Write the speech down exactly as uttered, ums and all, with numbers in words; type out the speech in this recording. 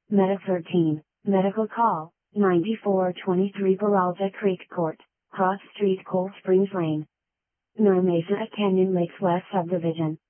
Meta thirteen, medical call, ninety-four twenty-three Peralta Creek Court, Cross Street, Cold Springs Lane. Nine Mesa at Canyon Lakes West Subdivision.